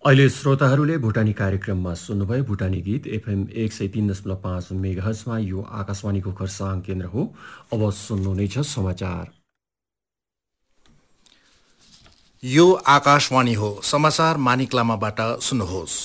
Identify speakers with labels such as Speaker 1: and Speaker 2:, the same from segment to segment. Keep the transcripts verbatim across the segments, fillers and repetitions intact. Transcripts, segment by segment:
Speaker 1: अहिले श्रोताहरूले भुटानी कार्यक्रममा सुन्नुभयो भुटानी गीत एफएम एक सय तीन दशमलव पाँच मेगाहर्जमा। यो आकाशवाणीको खरसाङ केन्द्र हो। अब सुन्नुहुनेछ समाचार।
Speaker 2: यो आकाशवाणी हो। समाचार मानिक लामाबाट सुन्नुहोस्।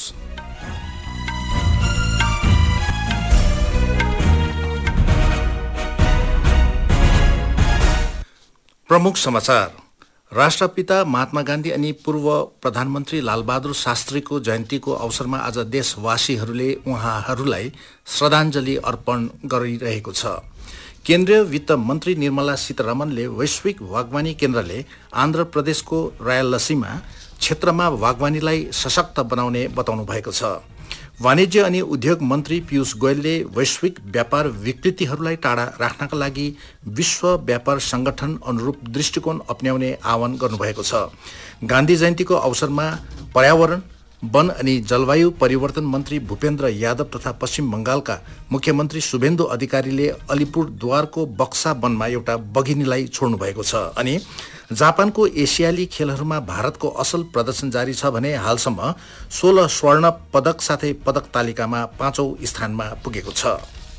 Speaker 2: प्रमुख समाचार। राष्ट्रपिता महात्मा गान्धी अनि पूर्व प्रधानमन्त्री लालबहादुर शास्त्रीको जयन्तीको अवसरमा आज देशवासीहरूले उहाँहरूलाई श्रद्धाञ्जली अर्पण गरिरहेको छ। केन्द्रीय वित्त मन्त्री निर्मला सीतारमणले वैश्विक बागवानी केन्द्रले आन्ध्र प्रदेशको रायलसीमा क्षेत्रमा बागवानीलाई सशक्त बनाउने बताउनु भएको छ। वाणिज्य अनि उद्योग मन्त्री पीयूष गोयलले वैश्विक व्यापार विकृतिहरूलाई टाढा राख्नका लागि विश्व व्यापार संगठन अनुरूप दृष्टिकोण अपनाउने आह्वान गर्नुभएको छ। गान्धी जयन्तीको अवसरमा पर्यावरण, वन अनि जलवायु परिवर्तन मन्त्री भूपेन्द्र यादव तथा पश्चिम बंगालका मुख्यमन्त्री शुभेन्दु अधिकारीले अलिपुरद्वारको बक्सा वनमा एउटा बघिनीलाई छोड्नु भएको छ। अनि जापानको एसियाली खेलहरूमा भारतको असल प्रदर्शन जारी छ भने हालसम्म सोह्र स्वर्ण पदक साथै पदक तालिकामा पाँचौं स्थानमा पुगेको छ।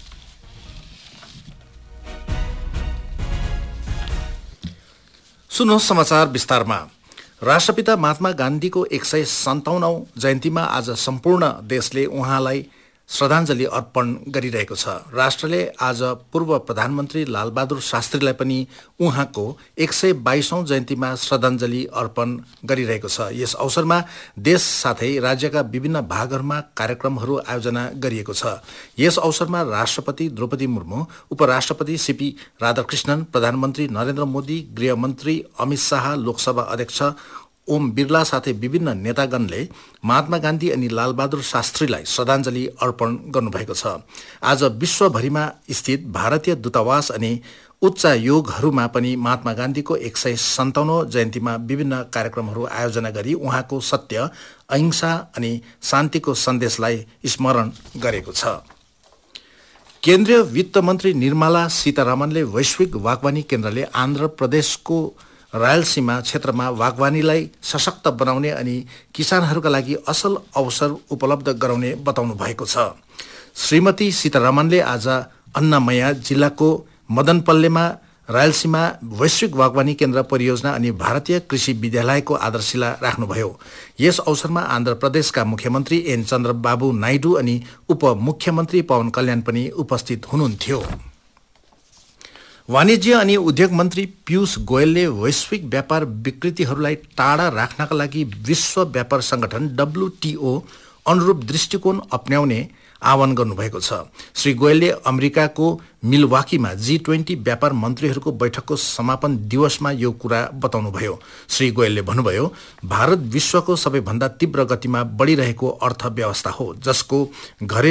Speaker 2: सुन्नुहोस् समाचार विस्तारमा। राष्ट्रपिता महात्मा गान्धीको एक सय सन्ताउन्नौ जयन्तीमा आज सम्पूर्ण देशले उहाँलाई श्रद्धाञ्जली अर्पण गरिरहेको छ। राष्ट्रले आज पूर्व प्रधानमन्त्री लालबहादुर शास्त्रीलाई पनि उहाँको एक सय बाइसौं जयन्तीमा श्रद्धाञ्जली अर्पण गरिरहेको छ। यस अवसरमा देश साथै राज्यका विभिन्न भागहरूमा कार्यक्रमहरू आयोजना गरिएको छ। यस अवसरमा राष्ट्रपति द्रौपदी मुर्मू, उपराष्ट्रपति सीपी राधाकृष्णन, प्रधानमन्त्री नरेन्द्र मोदी, गृहमन्त्री अमित शाह, लोकसभा अध्यक्ष ओम बिरला साथै विभिन्न नेतागणले महात्मा गान्धी अनि लालबहादुर शास्त्रीलाई श्रद्धाञ्जली अर्पण गर्नुभएको छ। आज विश्वभरिमा स्थित भारतीय दूतावास अनि उच्चायोगहरूमा पनि महात्मा गान्धीको एक सय सन्ताउन्नौ जयन्तीमा विभिन्न कार्यक्रमहरू आयोजना गरी उहाँको सत्य, अहिंसा अनि शान्तिको सन्देशलाई स्मरण गरेको छ। केन्द्रीय वित्त मन्त्री निर्मला सीतारमणले वैश्विक बागवानी केन्द्रले आन्ध्र प्रदेशको रायलसीमा क्षेत्रमा बागवानीलाई सशक्त बनाउने अनि किसानहरूका लागि असल अवसर उपलब्ध गराउने बताउनु भएको छ। श्रीमती सीतारमणले आज अन्नामया जिल्लाको मदनपल्लेमा रायलसीमा वैश्विक बागवानी केन्द्र परियोजना अनि भारतीय कृषि विद्यालयको आधारशिला राख्नुभयो। यस अवसरमा आन्ध्र प्रदेशका मुख्यमन्त्री एन चन्द्रबाबु नाइडू अनि उपमुख्यमन्त्री पवन कल्याण पनि उपस्थित हुनुहुन्थ्यो। वाणिज्य अनि उद्योग मन्त्री पीयूष गोयलले वैश्विक व्यापार विकृतिहरूलाई टाढा राख्नका लागि विश्व व्यापार संगठन डब्ल्युटीओ अनुरूप दृष्टिकोण अपनाउने आह्वान गर्नुभएको छ। श्री गोयलले अमेरिकाको मिलवाकीमा जी ट्वेन्टी व्यापार मन्त्रीहरूको बैठकको समापन दिवसमा यो कुरा बताउनुभयो। श्री गोयलले भन्नुभयो, भारत विश्वको सबैभन्दा तीव्र गतिमा बढिरहेको अर्थव्यवस्था हो, जसको घरेलु